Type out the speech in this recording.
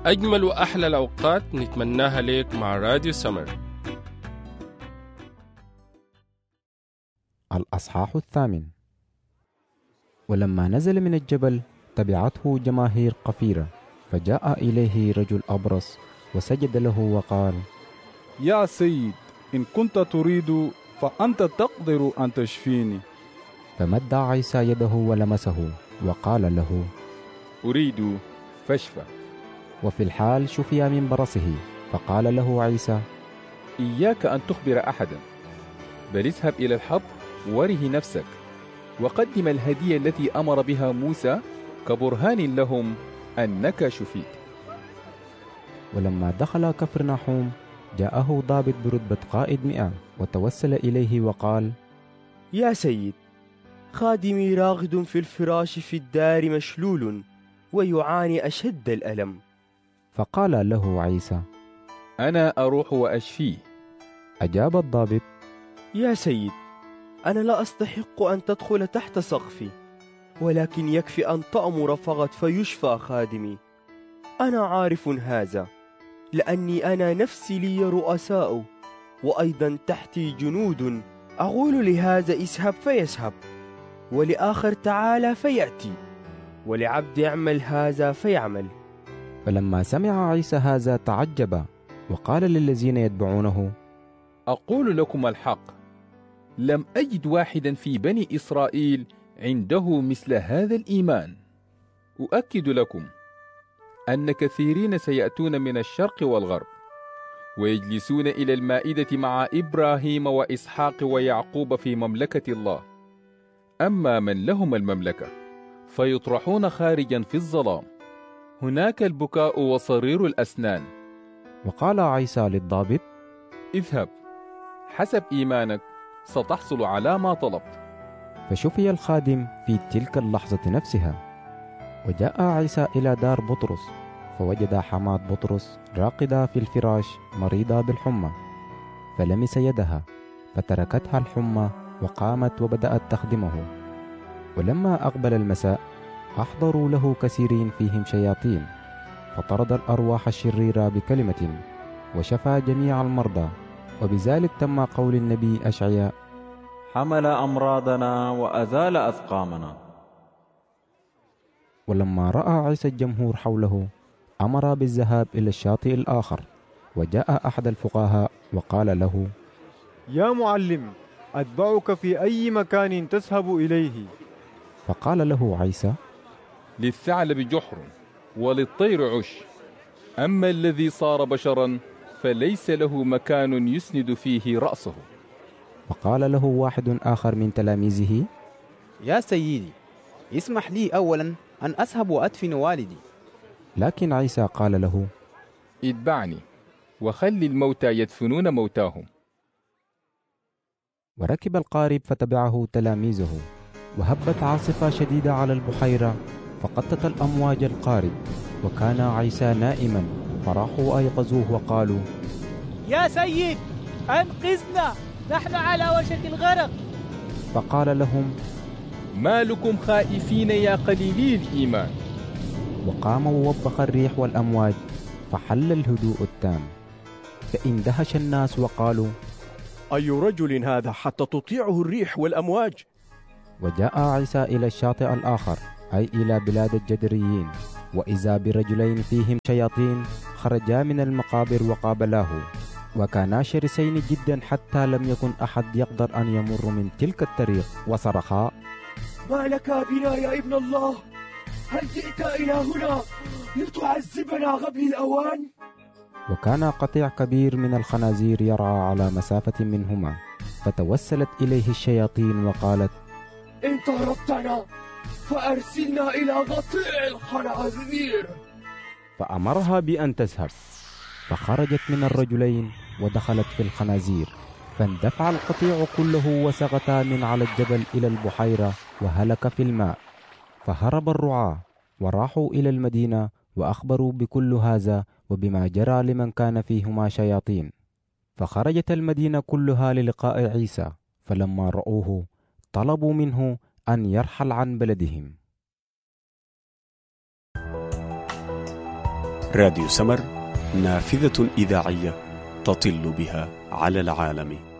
أجمل وأحلى الأوقات نتمناها ليك مع راديو سمر. الأصحاح 8. ولما نزل من الجبل تبعته جماهير قفيرة، فجاء إليه رجل أبرص وسجد له وقال: يا سيد، إن كنت تريد فأنت تقدر أن تشفيني. فمد عيسى يده ولمسه وقال له: أريد، فاشفى. وفي الحال شفي من برصه. فقال له عيسى: إياك أن تخبر أحدا، بل اذهب إلى الحبر وره نفسك، وقدم الهدية التي أمر بها موسى كبرهان لهم أنك شفيت. ولما دخل كفرناحوم جاءه ضابط برتبة قائد 100 وتوسل إليه وقال: يا سيد، خادمي راغد في الفراش في الدار مشلول ويعاني أشد الألم. فقال له عيسى: أنا أروح وأشفيه. أجاب الضابط: يا سيد، أنا لا أستحق أن تدخل تحت سقفي، ولكن يكفي أن تأمر فقط فيشفى خادمي. أنا عارف هذا، لأني أنا نفسي لي رؤساء، وأيضا تحتي جنود. أقول لهذا اذهب فيذهب، ولآخر تعالى فيأتي، ولعبد يعمل هذا فيعمل. فلما سمع عيسى هذا تعجب، وقال للذين يتبعونه: أقول لكم الحق، لم أجد واحدا في بني إسرائيل عنده مثل هذا الإيمان. أؤكد لكم أن كثيرين سيأتون من الشرق والغرب ويجلسون إلى المائدة مع إبراهيم وإسحاق ويعقوب في مملكة الله، أما من لهم المملكة فيطرحون خارجا في الظلام، هناك البكاء وصرير الأسنان. وقال عيسى للضابط: اذهب، حسب إيمانك ستحصل على ما طلبت. فشفي الخادم في تلك اللحظة نفسها. وجاء عيسى إلى دار بطرس، فوجد حماة بطرس راقدة في الفراش مريضة بالحمى، فلمس يدها فتركتها الحمى وقامت وبدأت تخدمه. ولما أقبل المساء أحضروا له كثيرين فيهم شياطين، فطرد الأرواح الشريرة بكلمة وشفى جميع المرضى. وبذلك تم قول النبي أشعياء: حمل أمراضنا وأزال أسقامنا. ولما رأى عيسى الجمهور حوله أمر بالذهاب إلى الشاطئ الآخر. وجاء أحد الفقهاء وقال له: يا معلم، أتبعك في أي مكان تذهب إليه. فقال له عيسى: للثعلب جحر وللطير عش، أما الذي صار بشرا فليس له مكان يسند فيه رأسه. فقال له واحد آخر من تلاميذه: يا سيدي، اسمح لي أولا أن أذهب وأدفن والدي. لكن عيسى قال له: اتبعني وخلي الموتى يدفنون موتاهم. وركب القارب فتبعه تلاميذه، وهبت عاصفة شديدة على البحيرة فقطت الأمواج القارب، وكان عيسى نائما، فراحوا أيقظوه وقالوا: يا سيد، أنقذنا، نحن على وشك الغرق. فقال لهم: ما لكم خائفين يا قليلي الإيمان؟ وقام ووبخ الريح والأمواج فحل الهدوء التام. فاندهش الناس وقالوا: أي رجل هذا حتى تطيعه الريح والأمواج؟ وجاء عيسى إلى الشاطئ الآخر، أي إلى بلاد الجدريين، وإذا برجلين فيهم شياطين خرجا من المقابر وقابلاه، وكانا شرسين جدا حتى لم يكن أحد يقدر أن يمر من تلك الطريق، وصرخا: ما لك بنا يا ابن الله؟ هل جئت إلى هنا لتعذبنا قبل الأوان؟ وكان قطيع كبير من الخنازير يرعى على مسافة منهما، فتوسلت إليه الشياطين وقالت: إن طردتنا فأرسلنا إلى قطيع الخنازير. فأمرها بأن تذهب، فخرجت من الرجلين ودخلت في الخنازير، فاندفع القطيع كله وسقطا من على الجبل إلى البحيرة وهلك في الماء. فهرب الرعاة وراحوا إلى المدينة وأخبروا بكل هذا وبما جرى لمن كان فيهما شياطين. فخرجت المدينة كلها للقاء عيسى، فلما رأوه طلبوا منه أن يرحل عن بلدهم. راديو سمر، نافذة إذاعية تطل بها على العالم.